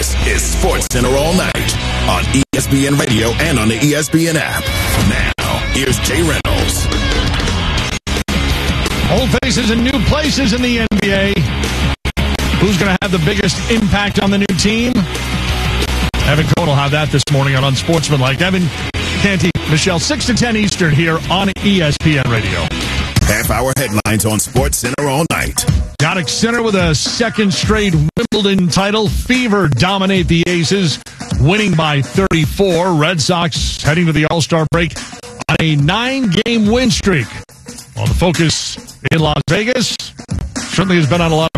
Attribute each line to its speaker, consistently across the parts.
Speaker 1: This is Sports Center All Night on ESPN Radio and on the ESPN app. Now, here's Jay Reynolds.
Speaker 2: Old faces and new places in the NBA. Who's going to have the biggest impact on the new team? Evan Cohen will have that this morning on Unsportsmanlike. Evan Canty, Michelle, 6 to 10 Eastern here on ESPN Radio.
Speaker 1: Half-hour headlines on Sports Center All Night.
Speaker 2: Exotic Center with a second straight Wimbledon title. Fever dominate the Aces, winning by 34. Red Sox heading to the All-Star break on a 9-game win streak. While the focus in Las Vegas certainly has been on a lot of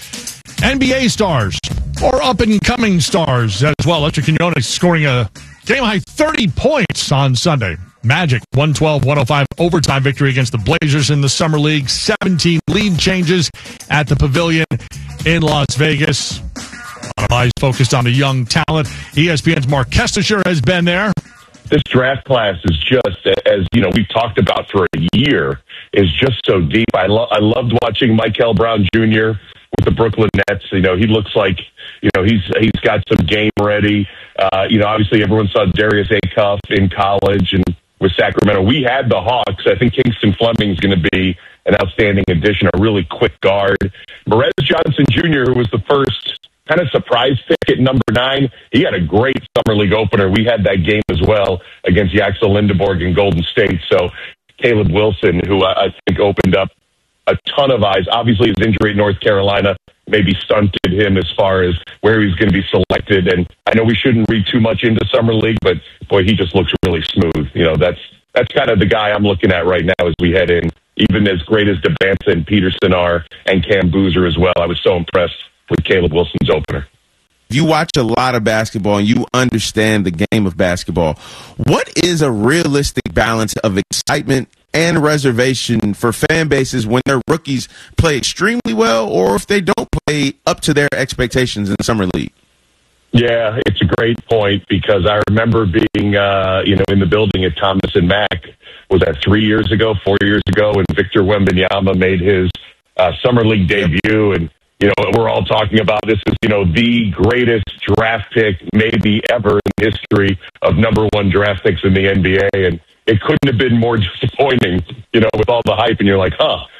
Speaker 2: NBA stars or up-and-coming stars as well. Lester Quinones scoring a game-high 30 points on Sunday. Magic, 112-105 overtime victory against the Blazers in the Summer League. 17 lead changes at the Pavilion in Las Vegas. A lot of eyes focused on the young talent. ESPN's Mark Kestecher has been there.
Speaker 3: This draft class is just, as you know, we've talked about for a year, is just so deep. I loved watching Michael Brown Jr. with the Brooklyn Nets. You know, he looks like, you know, he's got some game ready. You know, obviously everyone saw Darius Acuff in college and with Sacramento. We had the Hawks. I think Kingston Fleming's going to be an outstanding addition, a really quick guard. Perez Johnson Jr., who was the first kind of surprise pick at number 9, he had a great Summer League opener. We had that game as well against Yaxel Lindeborg in Golden State. So Caleb Wilson, who I think opened up a ton of eyes. Obviously, his injury at North Carolina maybe stunted him as far as where he's going to be selected. And I know we shouldn't read too much into Summer League, but boy, he just looks really smooth. You know, that's kind of the guy I'm looking at right now as we head in. Even as great as DeBanza and Peterson are, and Cam Boozer as well, I was so impressed with Caleb Wilson's opener.
Speaker 4: You watch a lot of basketball and you understand the game of basketball. What is a realistic balance of excitement and reservation for fan bases when their rookies play extremely well or if they don't play up to their expectations in the Summer League?
Speaker 3: Yeah, it's a great point because I remember being, in the building at Thomas and Mack. Was that 4 years ago, when Victor Wembanyama made his Summer League debut, and you know we're all talking about this is the greatest draft pick maybe ever in the history of number 1 draft picks in the NBA, and it couldn't have been more disappointing, with all the hype, and you're like,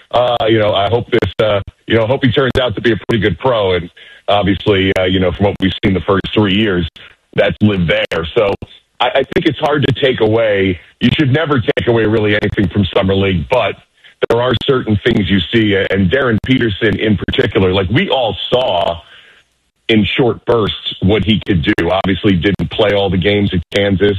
Speaker 3: I hope this, hope he turns out to be a pretty good pro, and obviously, from what we've seen the first 3 years, that's lived there. So I think it's hard to take away. You should never take away really anything from Summer League, but there are certain things you see, and Darren Peterson in particular, like we all saw in short bursts what he could do. Obviously didn't play all the games at Kansas.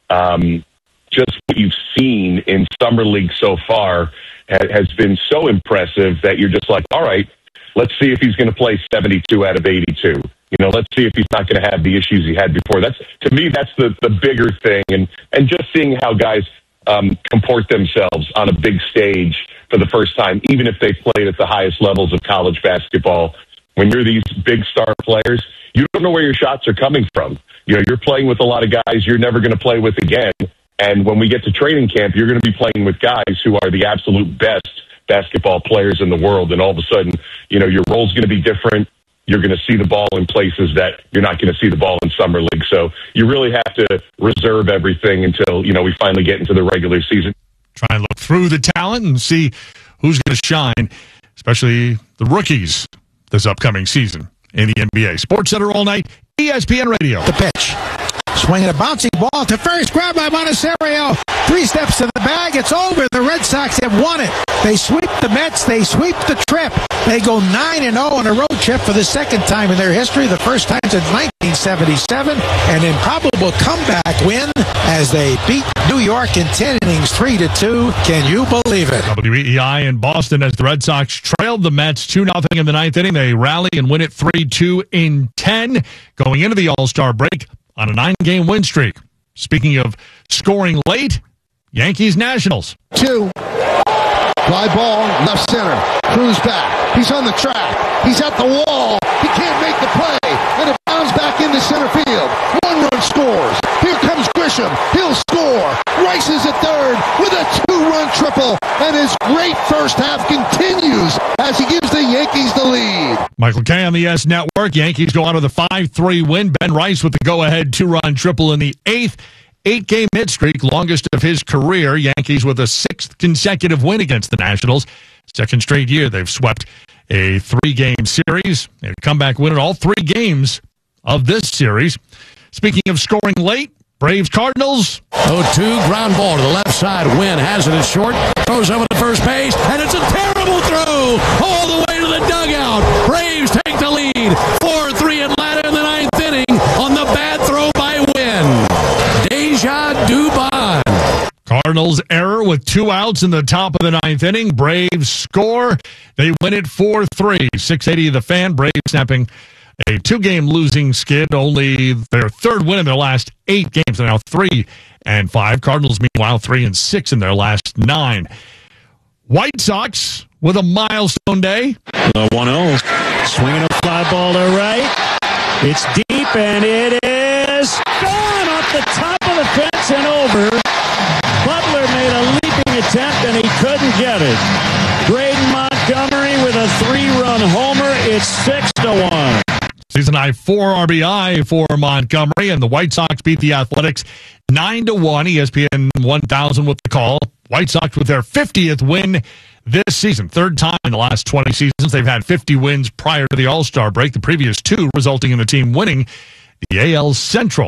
Speaker 3: Just what you've seen in Summer League so far has been so impressive that you're just like, all right, let's see if he's going to play 72 out of 82. Let's see if he's not going to have the issues he had before. To me, that's the bigger thing. And just seeing how guys comport themselves on a big stage for the first time, even if they played at the highest levels of college basketball. When you're these big star players, you don't know where your shots are coming from. You're playing with a lot of guys you're never going to play with again. And when we get to training camp, you're going to be playing with guys who are the absolute best basketball players in the world. And all of a sudden, your role's going to be different. You're going to see the ball in places that you're not going to see the ball in Summer League. So you really have to reserve everything until, we finally get into the regular season.
Speaker 2: Try and look through the talent and see who's going to shine, especially the rookies this upcoming season in the NBA. Sports Center all night, ESPN Radio.
Speaker 5: The pitch. Swinging a bouncing ball to first, grabbed by Montecchio. 3 steps to the bag. It's over. The Red Sox have won it. They sweep the Mets. They sweep the trip. They go 9-0 on a road trip for the second time in their history, the first time since 1977, an improbable comeback win as they beat New York in 10 innings, 3-2. Can you believe it?
Speaker 2: WEEI in Boston as the Red Sox trailed the Mets 2-0 in the 9th inning. They rally and win it 3-2 in 10, going into the All-Star break on a 9-game win streak. Speaking of scoring late, Yankees-Nationals.
Speaker 6: 2. Fly ball, left center. Cruz back. He's on the track. He's at the wall. He can't make the play. And it bounds back into center field. 1 run scores. Here comes Grisham. He'll score. Rice is at third with a 2-run triple. and his great first half continues as he gives the Yankees the lead.
Speaker 2: Michael Kay on the S Network. Yankees go on with a 5-3 win. Ben Rice with the go-ahead two-run triple in the eighth. 8-game hit streak, longest of his career. Yankees with a 6th consecutive win against the Nationals. Second straight year they've swept a 3-game series. A comeback win in all 3 games of this series. Speaking of scoring late, Braves Cardinals.
Speaker 7: 0-2, ground ball to the left side. Wynn has it as short. Throws over to first base, and it's a terrible throw all the way to the dugout. Braves take the lead. 4-3 Atlanta in the 9th inning on the bad throw by Wynn. Deja Dubon.
Speaker 2: Cardinals error with 2 outs in the top of the 9th inning. Braves score. They win it 4-3. 680 The Fan. Braves snapping a 2-game losing skid. Only their 3rd win in their last 8 games. They're now 3-5. Cardinals, meanwhile, 3-6 in their last 9. White Sox with a milestone day.
Speaker 8: The 1-0. Swinging a fly ball to right. It's deep, and it is gone off the top of the fence and over. Butler made a leaping attempt, and he couldn't get it. Graydon Montgomery with a 3-run homer. It's 6-1.
Speaker 2: Season high 4 RBI for Montgomery, and the White Sox beat the Athletics 9-1. ESPN 1000 with the call. White Sox with their 50th win this season. 3rd time in the last 20 seasons. They've had 50 wins prior to the All-Star break. The previous 2 resulting in the team winning the AL Central.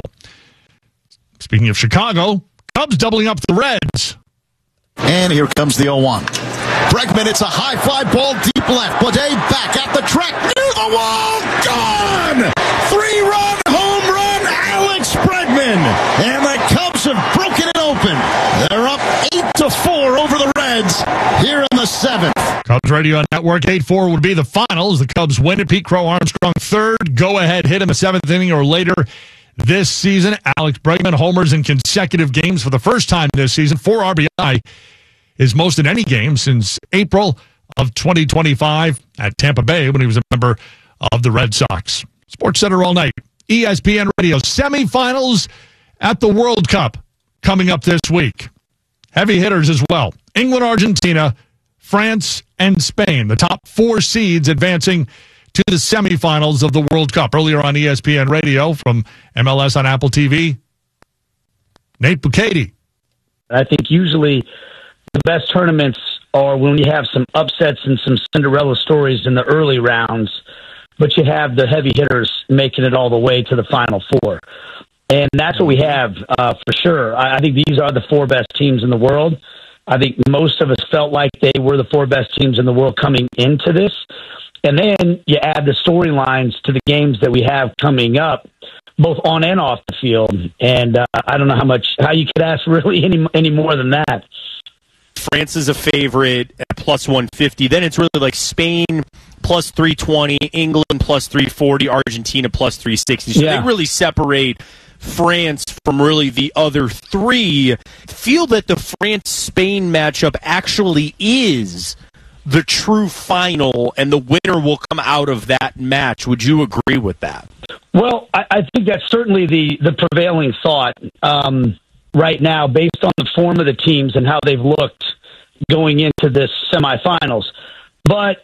Speaker 2: Speaking of Chicago, Cubs doubling up the Reds.
Speaker 9: And here comes the 0-1. Bregman, it's a high fly ball deep left. Bidet back at the track, near the wall, gone! 3-run home run, Alex Bregman. And the Cubs have broken it open. They're up 8-4 over the Reds here in the 7th.
Speaker 2: Cubs Radio Network, 8-4 would be the finals. The Cubs win it. Pete Crow Armstrong, 3rd go-ahead hit in the 7th inning or later this season. Alex Bregman homers in consecutive games for the first time this season. 4 RBI is most in any game since April of 2025 at Tampa Bay when he was a member of the Red Sox. Sports Center all night. ESPN Radio semifinals at the World Cup coming up this week. Heavy hitters as well. England, Argentina, France, and Spain. The top 4 seeds advancing to the semifinals of the World Cup. Earlier on ESPN Radio from MLS on Apple TV, Nate Bukaty.
Speaker 10: I think usually the best tournaments are when you have some upsets and some Cinderella stories in the early rounds, but you have the heavy hitters making it all the way to the Final 4. And that's what we have for sure. I think these are the 4 best teams in the world. I think most of us felt like they were the 4 best teams in the world coming into this. And then you add the storylines to the games that we have coming up, both on and off the field. And I don't know how you could ask really any more than that.
Speaker 11: France is a favorite at plus 150. Then it's really like Spain plus 320, England plus 340, Argentina plus 360. So they really separate France from really the other 3. Feel that the France-Spain matchup actually is the true final, and the winner will come out of that match. Would you agree with that?
Speaker 10: Well, I think that's certainly the prevailing thought right now, based on the form of the teams and how they've looked going into this semifinals. But,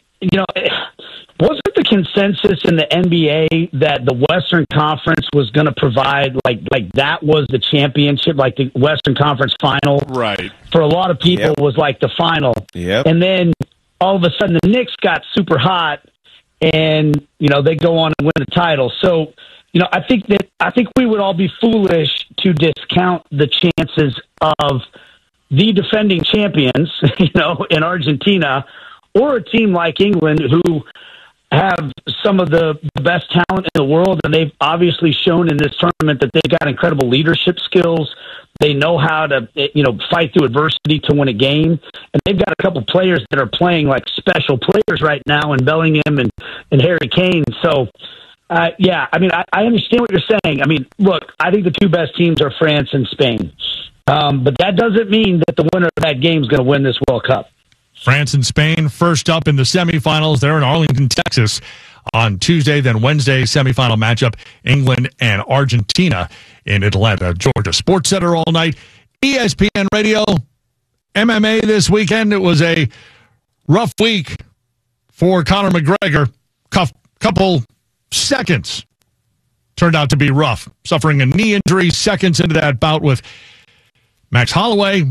Speaker 10: wasn't the consensus in the NBA that the Western Conference was going to provide, like that was the championship, like the Western Conference final?
Speaker 11: Right.
Speaker 10: For a lot of people was like the final.
Speaker 4: Yep.
Speaker 10: And then all of a sudden the Knicks got super hot and, they go on and win the title. So, I think we would all be foolish to discount the chances of the defending champions, in Argentina, or a team like England who have some of the best talent in the world, and they've obviously shown in this tournament that they've got incredible leadership skills. They know how to, fight through adversity to win a game, and they've got a couple players that are playing like special players right now in Bellingham and Harry Kane. So, I understand what you're saying. I mean, look, I think the 2 best teams are France and Spain. But that doesn't mean that the winner of that game is going to win this World Cup.
Speaker 2: France and Spain first up in the semifinals. They're in Arlington, Texas on Tuesday. Then Wednesday, semifinal matchup, England and Argentina in Atlanta, Georgia. Sports Center all night. ESPN Radio MMA this weekend. It was a rough week for Conor McGregor. Couple seconds turned out to be rough. Suffering a knee injury seconds into that bout with Max Holloway.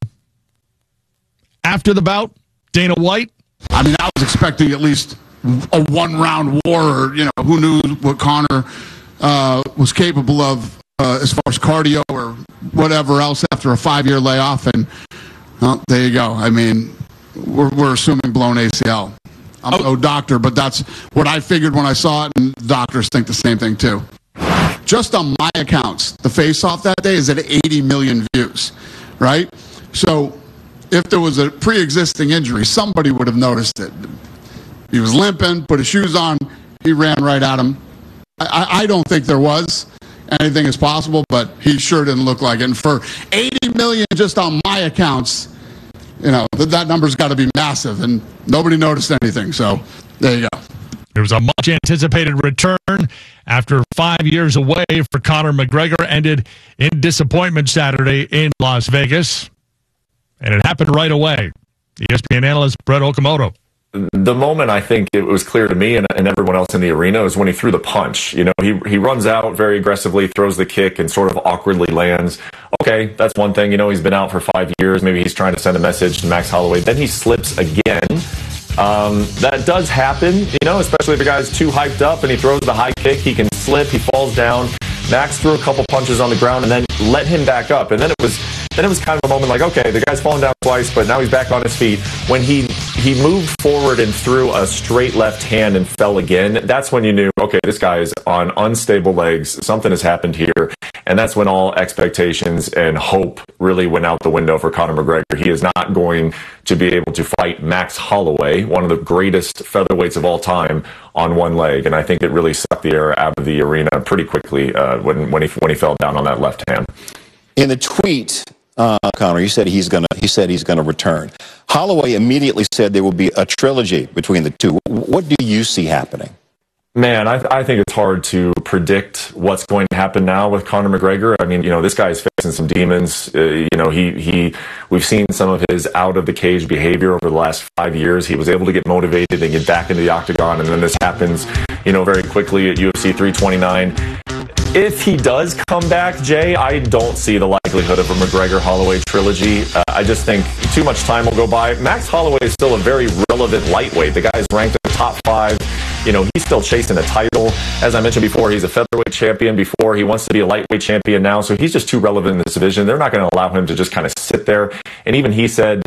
Speaker 2: After the bout, Dana White.
Speaker 12: I mean, I was expecting at least a one-round war, or, who knew what Conor was capable of as far as cardio or whatever else after a 5-year layoff. And there you go. I mean, we're assuming blown ACL. I'm no doctor, but that's what I figured when I saw it, and doctors think the same thing too. Just on my accounts, the face-off that day is at 80 million views, right? So if there was a pre-existing injury, somebody would have noticed it. He was limping, put his shoes on, he ran right at him. I don't think there was. Anything is possible, but he sure didn't look like it. And for 80 million just on my accounts, that number's got to be massive, and nobody noticed anything. So there you go.
Speaker 2: There was a much-anticipated return after 5 years away for Conor McGregor. Ended in disappointment Saturday in Las Vegas, and it happened right away. ESPN analyst Brett Okamoto.
Speaker 13: The moment I think it was clear to me and everyone else in the arena is when he threw the punch. He runs out very aggressively, throws the kick, and sort of awkwardly lands. Okay, that's one thing. He's been out for 5 years. Maybe he's trying to send a message to Max Holloway. Then he slips again. That does happen, especially if the guy's too hyped up and he throws the high kick. He can slip. He falls down. Max threw a couple punches on the ground and then let him back up. And then it was kind of a moment like, okay, the guy's fallen down twice, but now he's back on his feet. When he moved forward and threw a straight left hand and fell again, that's when you knew, okay, this guy is on unstable legs. Something has happened here. And that's when all expectations and hope really went out the window for Conor McGregor. He is not going to be able to fight Max Holloway, one of the greatest featherweights of all time, on one leg. And I think it really sucked the air out of the arena pretty quickly when he fell down on that left hand.
Speaker 14: In the tweet, Conor, he said he's gonna return. Holloway immediately said there will be a trilogy between the two. What do you see happening?
Speaker 13: Man, I think it's hard to predict what's going to happen now with Conor McGregor. I mean, this guy is facing some demons. We've seen some of his out of the cage behavior over the last 5 years. He was able to get motivated and get back into the octagon, and then this happens, very quickly at UFC 329. If he does come back, Jay, I don't see the likelihood of a McGregor-Holloway trilogy. I just think too much time will go by. Max Holloway is still a very relevant lightweight. The guy's ranked in the top 5. He's still chasing a title. As I mentioned before, he's a featherweight champion before. He wants to be a lightweight champion now, so he's just too relevant in this division. They're not going to allow him to just kind of sit there. And even he said,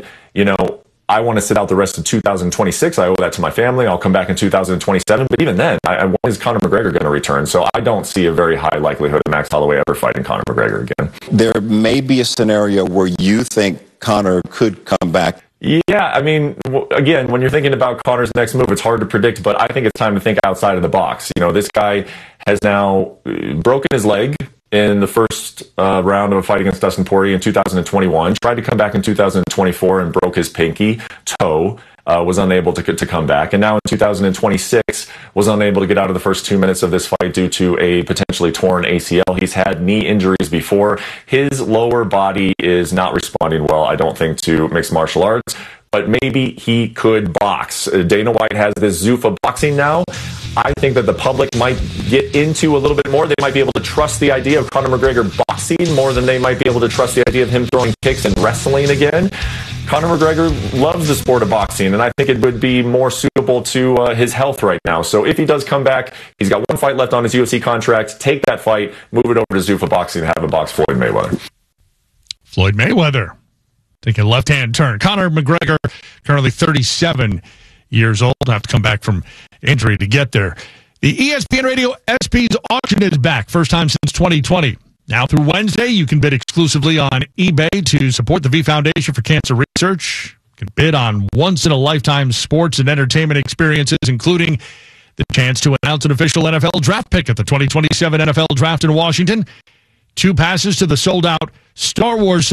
Speaker 13: I want to sit out the rest of 2026. I owe that to my family. I'll come back in 2027. But even then, when is Conor McGregor going to return? So I don't see a very high likelihood of Max Holloway ever fighting Conor McGregor again.
Speaker 14: There may be a scenario where you think Conor could come back.
Speaker 13: Yeah, I mean, again, when you're thinking about Conor's next move, it's hard to predict, but I think it's time to think outside of the box. This guy has now broken his leg in the first round of a fight against Dustin Poirier in 2021, tried to come back in 2024 and broke his pinky toe, was unable to come back. And now in 2026 was unable to get out of the first 2 minutes of this fight due to a potentially torn ACL. He's had knee injuries before. His lower body is not responding well, I don't think, to mixed martial arts. But maybe he could box. Dana White has this Zuffa boxing now. I think that the public might get into a little bit more. They might be able to trust the idea of Conor McGregor boxing more than they might be able to trust the idea of him throwing kicks and wrestling again. Conor McGregor loves the sport of boxing, and I think it would be more suitable to his health right now. So if he does come back, he's got one fight left on his UFC contract. Take that fight, move it over to Zuffa boxing, and have him box Floyd Mayweather.
Speaker 2: Floyd Mayweather taking a left-hand turn. Conor McGregor, currently 37 years old. Have to come back from injury to get there. The ESPN Radio SP's auction is back. First time since 2020. Now through Wednesday, you can bid exclusively on eBay to support the V Foundation for Cancer Research. You can bid on once-in-a-lifetime sports and entertainment experiences, including the chance to announce an official NFL draft pick at the 2027 NFL Draft in Washington. 2 passes to the sold-out Star Wars